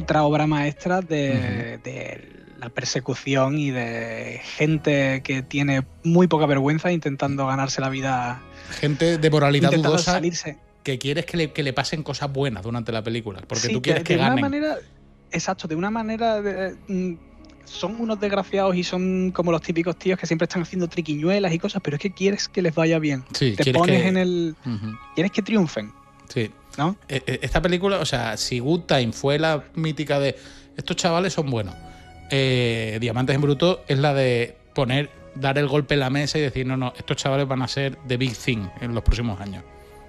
otra obra maestra de la persecución y de gente que tiene muy poca vergüenza intentando ganarse la vida. Gente de moralidad dudosa salirse. que quieres que le pasen cosas buenas durante la película, porque Sí, tú quieres que ganen. De una manera son unos desgraciados y son como los típicos tíos que siempre están haciendo triquiñuelas y cosas, pero es que quieres que les vaya bien. Sí, te pones en el... Quieres que triunfen. Sí. ¿No? Esta película, o sea, si Good Time fue la mítica de estos chavales son buenos, Diamantes en Bruto es la de dar el golpe en la mesa y decir, no, estos chavales van a ser the big thing en los próximos años.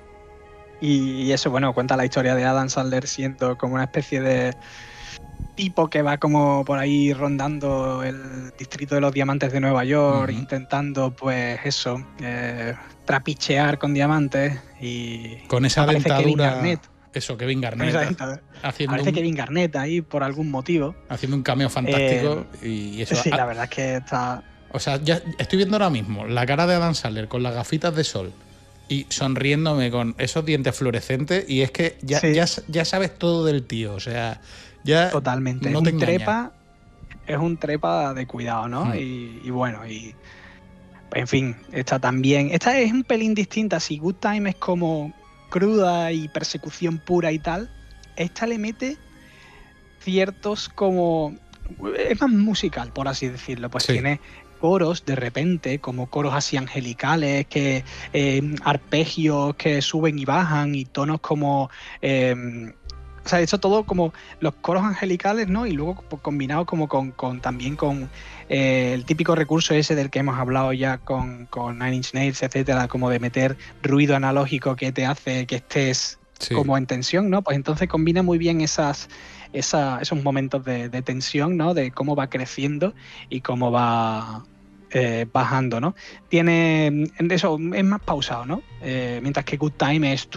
Y eso, bueno, cuenta la historia de Adam Sandler siendo como una especie de tipo que va como por ahí rondando el distrito de los diamantes de Nueva York, intentando, pues eso, trapichear con diamantes y... Con esa dentadura... Kevin Garnett. Eso, Kevin Garnett. Aparece Kevin Garnett ahí por algún motivo. Haciendo un cameo fantástico y eso... Sí, la verdad es que está... O sea, ya estoy viendo ahora mismo la cara de Adam Sandler con las gafitas de sol y sonriéndome con esos dientes fluorescentes y es que ya sabes todo del tío, o sea... Ya totalmente. No es un trepa de cuidado, ¿no? Y bueno, y en fin, esta es un pelín distinta. Si Good Time es como cruda y persecución pura y tal, esta le mete ciertos como... Es más musical, por así decirlo. Pues tiene coros de repente, como coros así angelicales, que arpegios que suben y bajan y tonos como... o sea, eso todo como los coros angelicales, ¿no? Y luego combinado como también con el típico recurso ese del que hemos hablado ya con Nine Inch Nails, etcétera, como de meter ruido analógico que te hace que estés como en tensión, ¿no? Pues entonces combina muy bien esos momentos de tensión, ¿no? De cómo va creciendo y cómo va bajando, ¿no? Tiene eso, es más pausado, ¿no? Mientras que Good Time es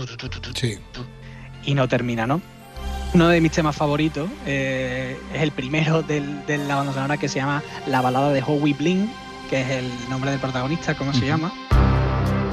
y no termina, ¿no? Uno de mis temas favoritos es el primero de la banda sonora, que se llama La balada de Howie Bling, que es el nombre del protagonista, ¿cómo se llama?